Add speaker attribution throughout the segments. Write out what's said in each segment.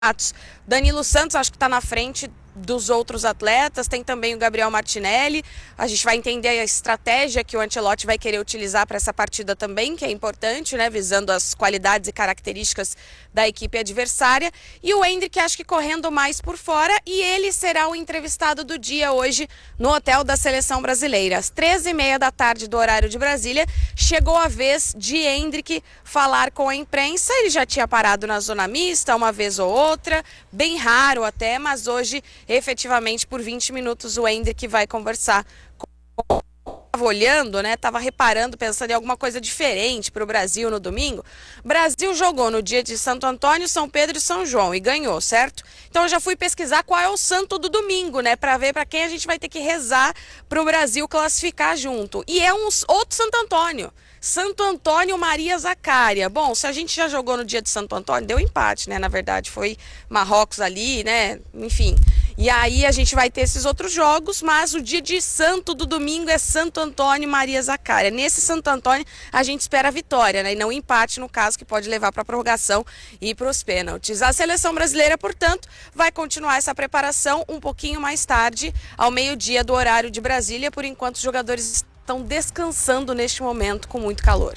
Speaker 1: Danilo Santos acho que está na frente dos outros atletas, tem também o Gabriel Martinelli. A gente vai entender a estratégia que o Ancelotti vai querer utilizar para essa partida também, que é importante, né, visando as qualidades e características da equipe adversária. E o Endrick acho que correndo mais por fora, e ele será o entrevistado do dia hoje no hotel da Seleção Brasileira. Às 13h30 da tarde do horário de Brasília, chegou a vez de Endrick falar com a imprensa. Ele já tinha parado na zona mista uma vez ou outra, bem raro até, mas hoje efetivamente por 20 minutos o Endrick vai conversar com... Estava olhando, né? Estava reparando, pensando em alguma coisa diferente para o Brasil no domingo. Brasil jogou no dia de Santo Antônio, São Pedro e São João e ganhou, certo? Então eu já fui pesquisar qual é o santo do domingo, né? Para ver para quem a gente vai ter que rezar para o Brasil classificar junto. E é outro Santo Antônio. Santo Antônio Maria Zacária. Bom, se a gente já jogou no dia de Santo Antônio, deu empate, né? Na verdade, foi Marrocos ali, né? Enfim. E aí a gente vai ter esses outros jogos, mas o dia de santo do domingo é Santo Antônio Maria Zacária. Nesse Santo Antônio a gente espera a vitória, né? E não empate, no caso, que pode levar para a prorrogação e para os pênaltis. A seleção brasileira, portanto, vai continuar essa preparação um pouquinho mais tarde, ao meio-dia do horário de Brasília. Por enquanto, os jogadores estão descansando neste momento com muito calor.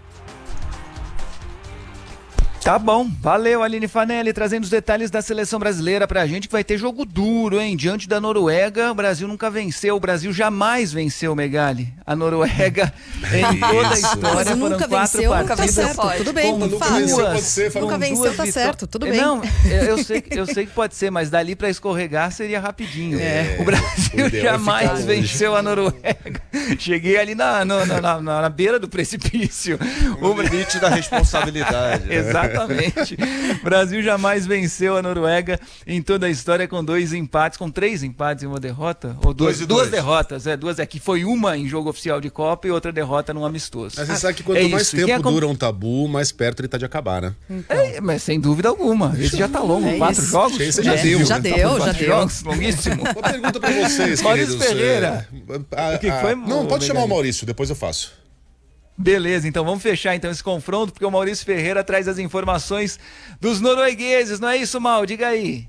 Speaker 2: Tá bom, valeu Aline Fanelli, trazendo os detalhes da seleção brasileira pra gente, que vai ter jogo duro, hein? Diante da Noruega, o Brasil nunca venceu, o Brasil jamais venceu, Megali. A Noruega, em toda a história, foram 4 partidas.
Speaker 3: Tá certo, tudo bem,
Speaker 2: Nunca
Speaker 3: venceu, tá certo, tudo bem.
Speaker 2: Não, eu sei que pode ser, mas dali pra escorregar seria rapidinho. O Brasil jamais venceu a Noruega. Cheguei ali na beira do precipício.
Speaker 4: O limite da responsabilidade.
Speaker 2: Exatamente. Brasil jamais venceu a Noruega em toda a história, com 2 empates, com 3 empates e uma derrota, ou duas derrotas, duas que foi uma em jogo oficial de Copa e outra derrota num amistoso.
Speaker 4: Mas você sabe que quanto mais tempo dura um tabu, mais perto ele tá de acabar, né?
Speaker 2: Então. Mas sem dúvida alguma. Esse já tá longo, 4 jogos.
Speaker 4: Esse já deu.
Speaker 3: Já deu.
Speaker 2: Jogos, longuíssimo.
Speaker 4: Uma pergunta pra vocês,
Speaker 2: Maurício Ferreira.
Speaker 4: O que foi? Não, pode chamar o Maurício, depois eu faço.
Speaker 2: Beleza, então vamos fechar então esse confronto, porque o Maurício Ferreira traz as informações dos noruegueses, não é isso, Mal? Diga aí.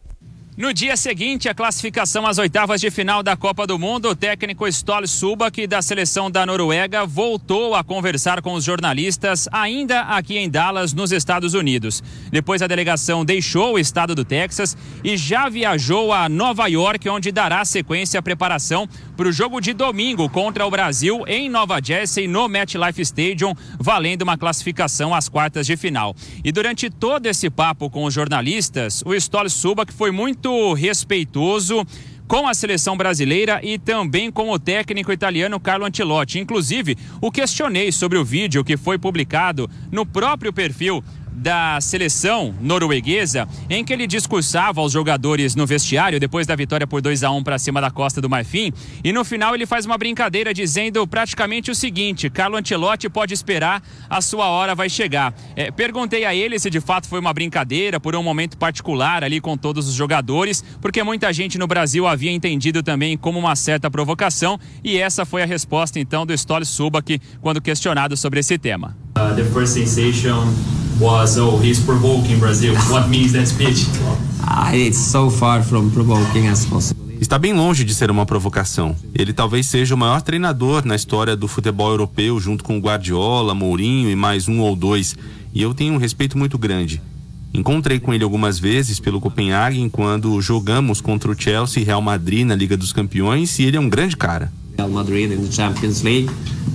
Speaker 5: No dia seguinte, a classificação às oitavas de final da Copa do Mundo, o técnico Ståle Subak da seleção da Noruega voltou a conversar com os jornalistas ainda aqui em Dallas, nos Estados Unidos. Depois a delegação deixou o estado do Texas e já viajou a Nova York, onde dará sequência à preparação para o jogo de domingo contra o Brasil em Nova Jersey, no MetLife Stadium, valendo uma classificação às quartas de final. E durante todo esse papo com os jornalistas, o Ståle Subak foi muito respeitoso com a seleção brasileira e também com o técnico italiano Carlo Ancelotti. Inclusive, o questionei sobre o vídeo que foi publicado no próprio perfil da seleção norueguesa, em que ele discursava aos jogadores no vestiário depois da vitória por 2-1 para cima da Costa do Marfim, e no final ele faz uma brincadeira dizendo praticamente o seguinte: Carlo Ancelotti pode esperar, a sua hora vai chegar. Perguntei a ele se de fato foi uma brincadeira por um momento particular ali com todos os jogadores, porque muita gente no Brasil havia entendido também como uma certa provocação, e essa foi a resposta então do Ståle Subak quando questionado sobre esse tema.
Speaker 6: The first sensation was, he's provoking Brazil. What means that speech?
Speaker 7: It's so far from provoking as possible.
Speaker 8: Está bem longe de ser uma provocação. Ele talvez seja o maior treinador na história do futebol europeu, junto com Guardiola, Mourinho e mais um ou dois. E eu tenho um respeito muito grande. Encontrei com ele algumas vezes pelo Copenhagen quando jogamos contra o Chelsea e Real Madrid na Liga dos Campeões, e ele é um grande cara.
Speaker 7: Real Madrid in the Champions League.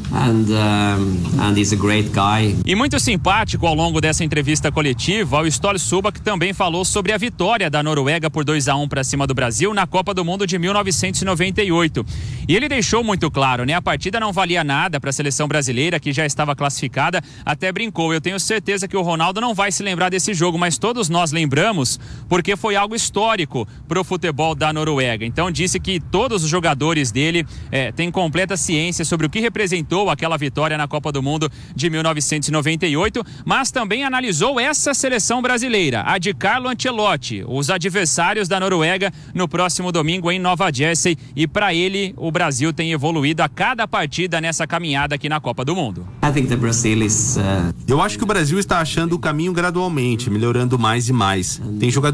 Speaker 7: And he's a great guy.
Speaker 5: E muito simpático ao longo dessa entrevista coletiva, o Ståle Subak também falou sobre a vitória da Noruega por 2-1 para cima do Brasil na Copa do Mundo de 1998. E ele deixou muito claro, né? A partida não valia nada para a seleção brasileira, que já estava classificada, até brincou. Eu tenho certeza que o Ronaldo não vai se lembrar desse jogo, mas todos nós lembramos, porque foi algo histórico para o futebol da Noruega. Então disse que todos os jogadores dele têm completa ciência sobre o que representou revisitou aquela vitória na Copa do Mundo de 1998, mas também analisou essa seleção brasileira, a de Carlo Ancelotti, os adversários da Noruega no próximo domingo em Nova Jersey, e para ele o Brasil tem evoluído a cada partida nessa caminhada aqui na Copa do Mundo.
Speaker 8: Eu acho que o Brasil está achando o caminho gradualmente, melhorando mais e mais. Tem jogadores